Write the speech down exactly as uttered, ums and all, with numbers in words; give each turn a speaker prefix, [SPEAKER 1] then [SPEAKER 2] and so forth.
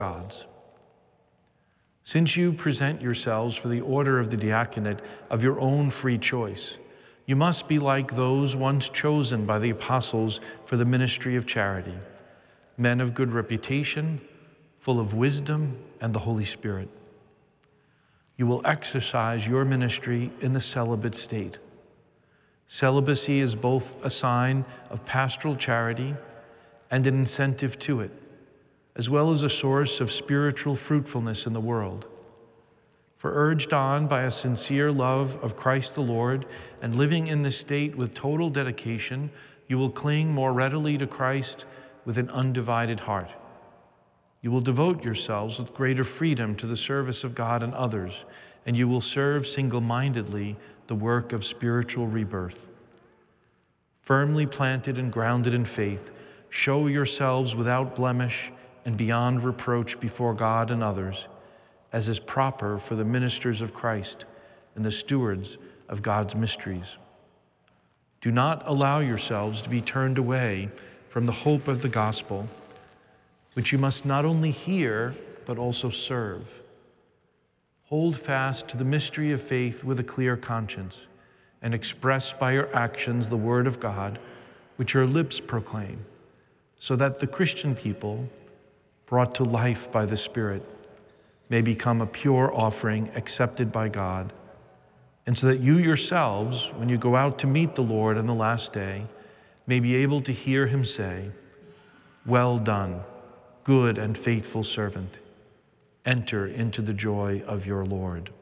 [SPEAKER 1] gods. Since you present yourselves for the order of the diaconate of your own free choice, you must be like those once chosen by the apostles for the ministry of charity, men of good reputation, full of wisdom and the Holy Spirit. You will exercise your ministry in the celibate state. Celibacy is both a sign of pastoral charity and an incentive to it, as well as a source of spiritual fruitfulness in the world. For urged on by a sincere love of Christ the Lord and living in this state with total dedication, you will cling more readily to Christ with an undivided heart. You will devote yourselves with greater freedom to the service of God and others, and you will serve single-mindedly the work of spiritual rebirth. Firmly planted and grounded in faith, show yourselves without blemish and beyond reproach before God and others, as is proper for the ministers of Christ and the stewards of God's mysteries. Do not allow yourselves to be turned away from the hope of the gospel, which you must not only hear, but also serve. Hold fast to the mystery of faith with a clear conscience, and express by your actions the word of God, which your lips proclaim, so that the Christian people, brought to life by the Spirit, may become a pure offering accepted by God, and so that you yourselves, when you go out to meet the Lord on the last day, may be able to hear him say, "Well done, good and faithful servant. Enter into the joy of your Lord."